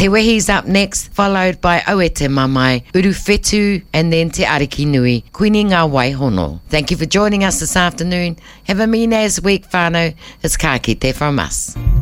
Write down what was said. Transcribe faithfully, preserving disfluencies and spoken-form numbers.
Te Wehi's up next, followed by Oe Te Mamai, Uru Whetu, and then Te Ariki Nui, Kuini Ngā Waihono. Thank you for joining us this afternoon. Have a Mina's week, whānau. It's ka kite from us.